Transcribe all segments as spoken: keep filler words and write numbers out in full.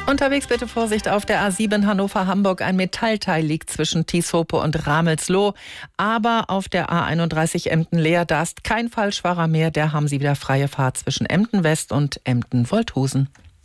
Unterwegs bitte Vorsicht auf der A sieben Hannover-Hamburg. Ein Metallteil liegt zwischen Tieshope und Ramelsloh. Aber auf der A einunddreißig Emden-Leer, da ist kein Falschfahrer mehr. Da haben Sie wieder freie Fahrt zwischen Emden-West und Emden-Wolthusen.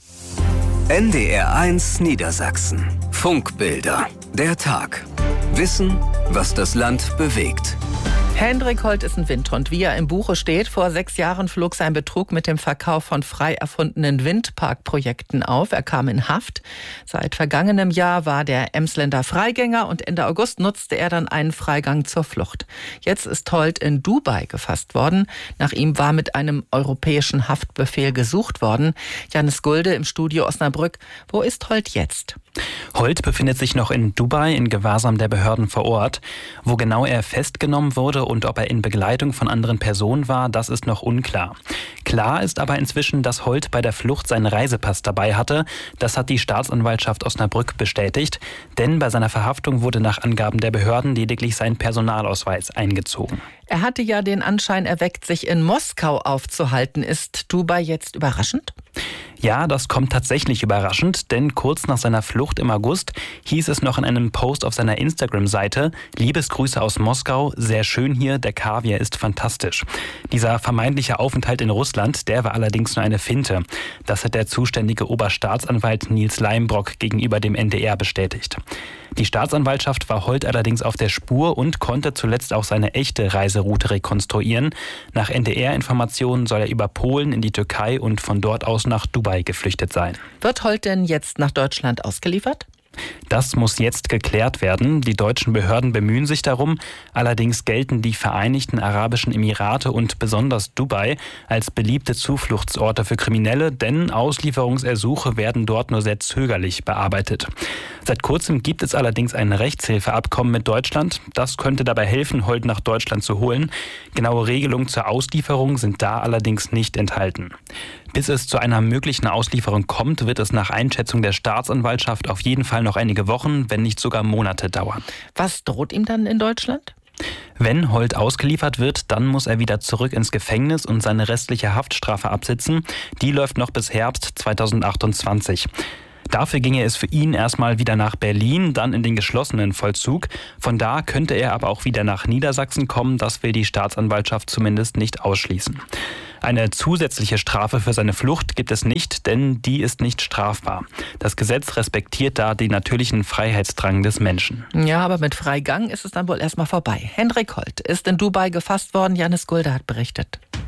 N D R eins Niedersachsen. Funkbilder. Der Tag. Wissen, was das Land bewegt. Hendrik Holt ist ein Windhund. Wie er im Buche steht, vor sechs Jahren flog sein Betrug mit dem Verkauf von frei erfundenen Windparkprojekten auf. Er kam in Haft. Seit vergangenem Jahr war der Emsländer Freigänger und Ende August nutzte er dann einen Freigang zur Flucht. Jetzt ist Holt in Dubai gefasst worden. Nach ihm war mit einem europäischen Haftbefehl gesucht worden. Janis Gulde im Studio Osnabrück. Wo ist Holt jetzt? Holt befindet sich noch in Dubai in Gewahrsam der Behörden vor Ort. Wo genau er festgenommen wurde und ob er in Begleitung von anderen Personen war, das ist noch unklar. Klar ist aber inzwischen, dass Holt bei der Flucht seinen Reisepass dabei hatte. Das hat die Staatsanwaltschaft Osnabrück bestätigt, denn bei seiner Verhaftung wurde nach Angaben der Behörden lediglich sein Personalausweis eingezogen. Er hatte ja den Anschein erweckt, sich in Moskau aufzuhalten. Ist Dubai jetzt überraschend? Ja, das kommt tatsächlich überraschend, denn kurz nach seiner Flucht im August hieß es noch in einem Post auf seiner Instagram-Seite: Liebesgrüße aus Moskau, sehr schön hier, der Kaviar ist fantastisch. Dieser vermeintliche Aufenthalt in Russland, der war allerdings nur eine Finte. Das hat der zuständige Oberstaatsanwalt Nils Leimbrock gegenüber dem N D R bestätigt. Die Staatsanwaltschaft war Holt allerdings auf der Spur und konnte zuletzt auch seine echte Reiseroute rekonstruieren. Nach N D R-Informationen soll er über Polen in die Türkei und von dort aus nach Dubai geflüchtet sein. Wird Holt denn jetzt nach Deutschland ausgeliefert? Das muss jetzt geklärt werden. Die deutschen Behörden bemühen sich darum. Allerdings gelten die Vereinigten Arabischen Emirate und besonders Dubai als beliebte Zufluchtsorte für Kriminelle, denn Auslieferungsersuche werden dort nur sehr zögerlich bearbeitet. Seit kurzem gibt es allerdings ein Rechtshilfeabkommen mit Deutschland. Das könnte dabei helfen, Holt nach Deutschland zu holen. Genaue Regelungen zur Auslieferung sind da allerdings nicht enthalten. Bis es zu einer möglichen Auslieferung kommt, wird es nach Einschätzung der Staatsanwaltschaft auf jeden Fall noch einige Wochen, wenn nicht sogar Monate dauern. Was droht ihm dann in Deutschland? Wenn Holt ausgeliefert wird, dann muss er wieder zurück ins Gefängnis und seine restliche Haftstrafe absitzen. Die läuft noch bis Herbst zweitausendachtundzwanzig. Dafür ginge es für ihn erstmal wieder nach Berlin, dann in den geschlossenen Vollzug. Von da könnte er aber auch wieder nach Niedersachsen kommen. Das will die Staatsanwaltschaft zumindest nicht ausschließen. Eine zusätzliche Strafe für seine Flucht gibt es nicht, denn die ist nicht strafbar. Das Gesetz respektiert da den natürlichen Freiheitsdrang des Menschen. Ja, aber mit Freigang ist es dann wohl erstmal vorbei. Hendrik Holt ist in Dubai gefasst worden. Janis Gulde hat berichtet.